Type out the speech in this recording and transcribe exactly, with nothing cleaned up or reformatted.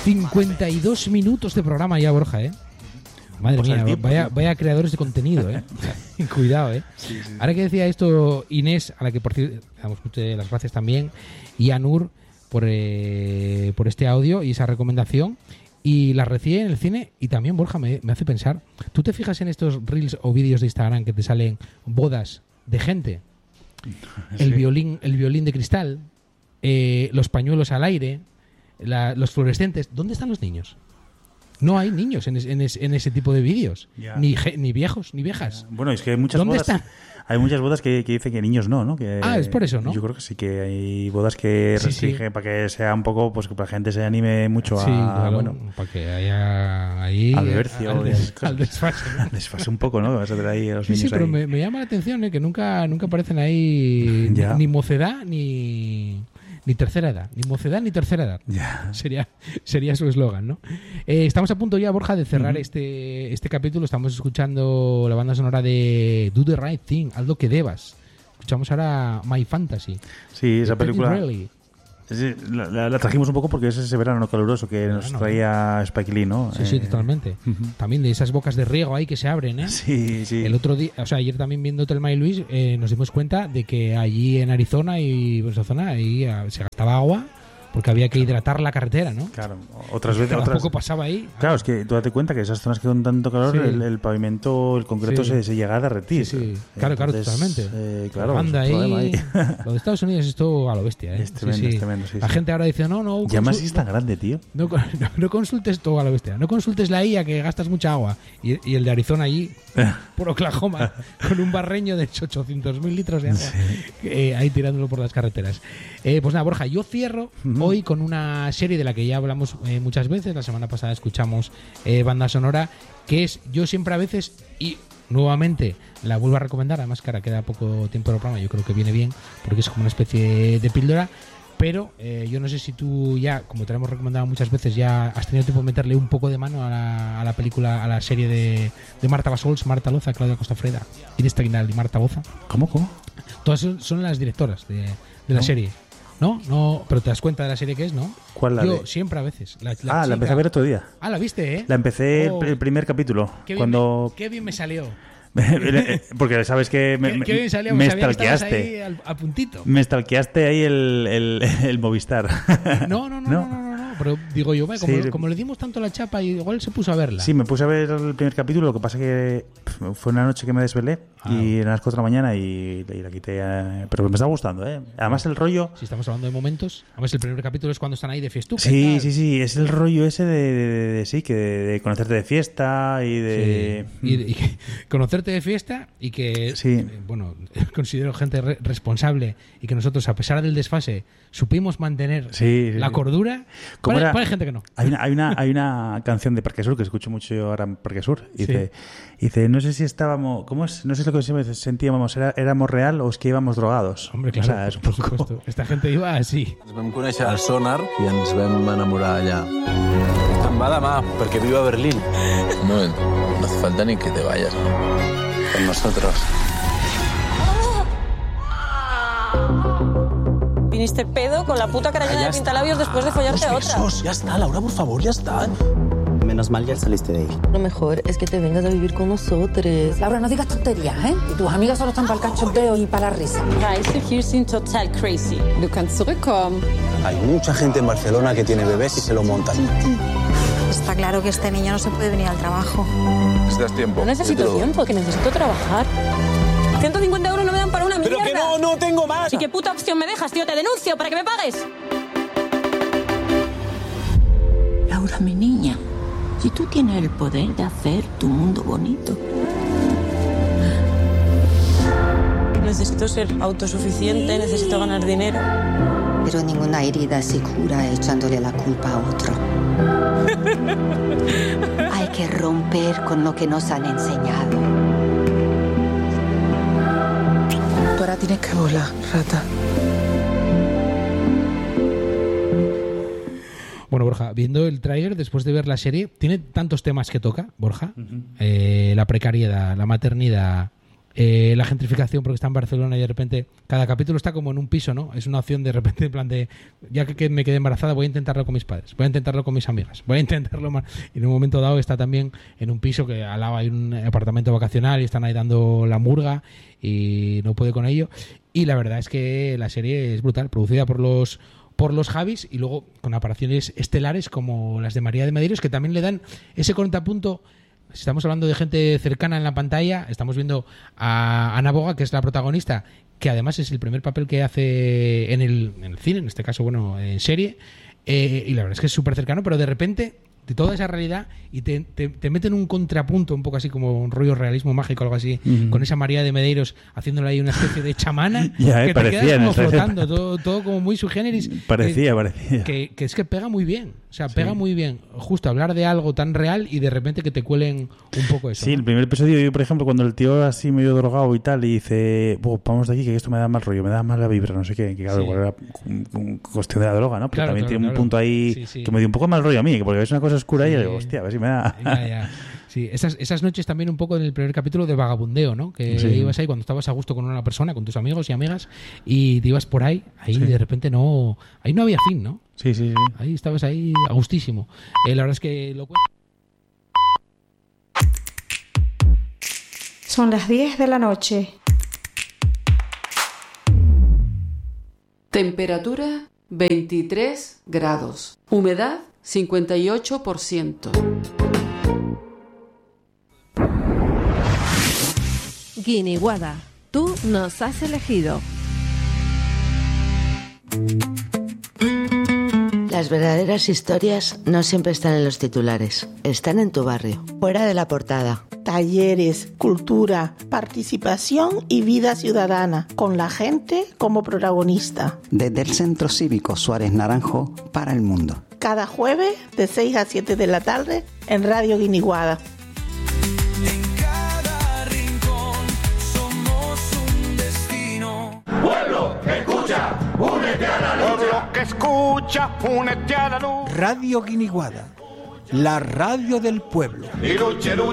cincuenta y dos minutos de programa ya, Borja, ¿eh? Madre Pues mía, tiempo, vaya, ¿no? vaya creadores de contenido, ¿eh? Cuidado, ¿eh? Sí, sí. Ahora que decía esto Inés, a la que por cierto damos muchas las gracias también, y a Nur por, eh, por este audio y esa recomendación. Y la recibí en el cine y también, Borja, me, me hace pensar, ¿tú te fijas en estos reels o vídeos de Instagram que te salen bodas de gente? El Sí. violín, el violín de cristal, eh, los pañuelos al aire, la- los fluorescentes. ¿Dónde están los niños? No hay niños en, es- en es- en ese tipo de vídeos. Ya. Ni, ge- ni viejos, ni viejas. Bueno, es que hay muchas ¿Dónde bodas. están? Hay muchas bodas que, que dicen que niños no, ¿no? Que, Ah, es por eso, ¿no? Yo creo que sí que hay bodas que Sí, restringen sí. para que sea un poco, pues que la gente se anime mucho a, Sí, claro, bueno, para que haya ahí al divorcio, al, de esas cosas. al desfase. desfase un poco, ¿no? Vas a ver ahí a los Sí, niños sí, pero ahí. me, me llama la atención, ¿eh? Que nunca, nunca aparecen ahí Ya. ni, ni mocedad ni, ni tercera edad. Ni mocedad ni tercera edad. Ya. Sería, sería su eslogan, ¿no? Eh, estamos a punto ya, Borja, de cerrar Ujú. este, este capítulo. Estamos escuchando la banda sonora de Do the Right Thing, haz lo que debas. Escuchamos ahora My Fantasy. Sí, esa de Teddy película Riley. sí, la, la- la trajimos un poco porque es ese verano caluroso que nos Verano, traía Spike Lee, ¿no? Sí, sí, Eh, totalmente. ujú. También de esas bocas de riego ahí que se abren, ¿eh? Sí, sí. El otro día, o sea, ayer también viendo Telma y Luis, eh, nos dimos cuenta de que allí en Arizona y en esa zona ahí ah, se gastaba agua porque había que hidratar la carretera, ¿no? Claro, otras veces... Cada Otras... poco pasaba ahí. Claro, es que tú date cuenta que esas zonas que con tanto calor, Sí. el, el pavimento, el concreto Sí. se, se llega a derretir. Sí, sí. Claro, claro, totalmente. eh, claro, Anda es un problema ahí. Lo de Estados Unidos es todo a lo bestia, ¿eh? Es tremendo, Sí, sí. es tremendo, sí, La sí. gente ahora dice, no, no. Y además consul- es tan grande, tío. No, no, no consultes todo a la bestia. No consultes la I A que gastas mucha agua. Y, y el de Arizona allí, por Oklahoma, con un barreño de ochocientos mil litros de agua, eh, ahí tirándolo por las carreteras. Eh, pues nada, Borja, yo cierro Ujú. hoy con una serie de la que ya hablamos eh, muchas veces. La semana pasada escuchamos eh, banda sonora, que es Yo siempre a veces, y nuevamente la vuelvo a recomendar. Además que ahora queda poco tiempo del programa, yo creo que viene bien, porque es como una especie de píldora. Pero eh, yo no sé si tú ya, como te lo hemos recomendado muchas veces, ya has tenido tiempo de meterle un poco de mano a la, a la película, a la serie de, de Marta Basols, Marta Loza, Claudia Costafreda, Inés Taguinal y Marta Boza. ¿Cómo, cómo? Todas son, son las directoras de, de la No. serie. ¿No? No, pero te das cuenta de la serie que es, ¿no? ¿Cuál la Yo de? siempre a veces. La, Ah, chica- la empecé a ver otro día. Ah, la viste, ¿eh? La empecé el- Oh. el primer capítulo. Qué bien, Cuando... me, qué bien me salió. Porque sabes que me, qué, me, qué bien salió. me Sabía que estabas ahí stalkeaste. al, a puntito. Me stalkeaste ahí el, el, el Movistar. No, no, no, no, no, no, no. Pero digo yo, bueno, como, Sí. como le dimos tanto la chapa, y igual se puso a verla. Sí, me puse a ver el primer capítulo, lo que pasa que pf, fue una noche que me desvelé Ah. y eran las cuatro de la mañana y, y la quité. eh, pero me está gustando, ¿eh? Además el rollo... Si estamos hablando de momentos. Además, el primer capítulo es cuando están ahí de fiestuca. y Sí, tal. sí, sí, es el rollo ese de, de- de- de- sí, que de, de conocerte de fiesta y de... Sí. Y, y que- conocerte de fiesta y que, Sí. eh, bueno, considero gente re- responsable y que nosotros, a pesar del desfase, supimos mantener Sí, sí, la sí. cordura. ¿Cómo Para, era? para hay gente que no. Hay una, hay, una, hay una canción de Parque Sur que escucho mucho yo ahora en Parque Sur. Y dice, dice, no sé si estábamos... ¿Cómo es? No sé si lo que siempre sentíamos, ¿era, éramos real o es que íbamos drogados. Hombre, O claro, sea, es un por poco... supuesto. Esta gente iba así. Ens vam conèixer al Sonar i ens vam enamorar allà. Te'n va demà, perquè viu a Berlín. No, no hace falta ni que te vayas. Con nosotros. Viniste pedo con la puta cara llena de pintalabios después de follarte a otra. Ya está, Laura, por favor, ya está. Menos mal ya saliste de ahí. Lo mejor es que te vengas a vivir con nosotros. Laura, no digas tonterías, ¿eh? Y tus amigas solo están para el cachondeo y para la risa. Reise, hier sind total crazy. Du kannst zurückkommen. Hay mucha gente en Barcelona que tiene bebés y se lo montan. Está claro que este niño no se puede venir al trabajo. Necesitas tiempo. No necesito tiempo, que necesito trabajar. ciento cincuenta euros no me dan para una mierda. Pero que no, no tengo más. ¿Y qué puta opción me dejas, tío? Te denuncio para que me pagues. Laura, mi niña, si tú tienes el poder de hacer tu mundo bonito. Necesito ser autosuficiente, necesito ganar dinero. Pero ninguna herida se cura echándole la culpa a otro. Hay que romper con lo que nos han enseñado. Tú ahora tienes que volar, rata. Bueno, Borja, viendo el tráiler, después de ver la serie, tiene tantos temas que toca, Borja. Eh, la precariedad, la maternidad, eh, la gentrificación porque está en Barcelona y de repente cada capítulo está como en un piso, ¿no? Es una opción de repente en plan de, ya que, que me quedé embarazada, voy a intentarlo con mis padres, voy a intentarlo con mis amigas, voy a intentarlo más. Y en un momento dado está también en un piso que al lado hay un apartamento vacacional y están ahí dando la murga y no puede con ello. Y la verdad es que la serie es brutal, producida por los por los Javis y luego con apariciones estelares como las de María de Medeiros, que también le dan ese contrapunto. Si estamos hablando de gente cercana en la pantalla, estamos viendo a Ana Boga, que es la protagonista, que además es el primer papel que hace en el, en el cine, en este caso, bueno, en serie, eh, y la verdad es que es súper cercano, pero de repente de toda esa realidad y te, te, te meten un contrapunto un poco así como un rollo realismo mágico, algo así, uh-huh. con esa María de Medeiros haciéndole ahí una especie de chamana ya, eh, que parecía, te quedas como ¿no? flotando, todo, todo como muy sui generis. Parecía, eh, parecía. Que, que es que pega muy bien, o sea, sí. pega muy bien justo hablar de algo tan real y de repente que te cuelen un poco eso. Sí, ¿no? El primer episodio, yo por ejemplo, cuando el tío así medio drogado y tal, y dice, vamos de aquí, que esto me da mal rollo, me da mal la vibra, no sé qué, que claro, sí. igual era un, un cuestión de la droga, ¿no? Pero claro, también claro, tiene claro. un punto ahí sí, sí. que me dio un poco mal rollo a mí, porque es una cosa oscura sí. y digo, hostia, a ver si me da... Ya, ya. Sí, esas, esas noches también un poco en el primer capítulo de vagabundeo, ¿no? Que sí. ibas ahí cuando estabas a gusto con una persona, con tus amigos y amigas, y te ibas por ahí, ahí sí. de repente no... Ahí no había fin, ¿no? Sí, sí, sí. Ahí estabas ahí a gustísimo. Eh, la verdad es que lo cuento. Son las diez de la noche. Temperatura veintitrés grados. Humedad cincuenta y ocho por ciento. Guiniguada, tú nos has elegido. Las verdaderas historias no siempre están en los titulares, están en tu barrio, fuera de la portada. Talleres, cultura, participación y vida ciudadana, con la gente como protagonista. Desde el Centro Cívico Suárez Naranjo para el mundo. Cada jueves de seis a siete de la tarde en Radio Guiniguada. En cada rincón somos un destino. Pueblo que escucha, únete a la lucha. Pueblo que escucha, únete a la luz. Radio Guiniguada, la radio del pueblo. Y luche, luche.